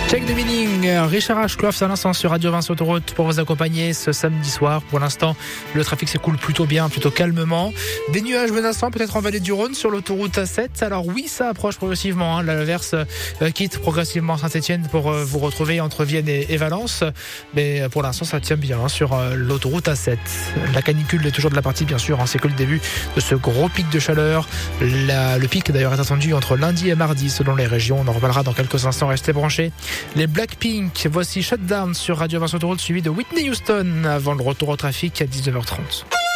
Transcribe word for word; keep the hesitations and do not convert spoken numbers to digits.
Check the meaning, Richard Ashcroft à l'instant sur Radio Vinci Autoroute pour vous accompagner ce samedi soir. Pour l'instant, le trafic s'écoule plutôt bien, plutôt calmement. Des nuages menaçants peut-être en vallée du Rhône sur l'autoroute A sept. Alors oui, ça approche progressivement. Hein. L'averse euh, quitte progressivement Saint-Etienne pour euh, vous retrouver entre Vienne et, et Valence. Mais pour l'instant, ça tient bien hein, sur euh, l'autoroute A sept. La canicule est toujours de la partie, bien sûr. Hein, c'est que le début de ce gros pic de chaleur. La, le pic d'ailleurs est attendu entre lundi et mardi selon les régions. On en reparlera dans quelques instants. Restez branchés. Les Blackpink, voici Shutdown sur Radio Vinci Autoroute suivi de Whitney Houston avant le retour au trafic à dix-neuf heures trente.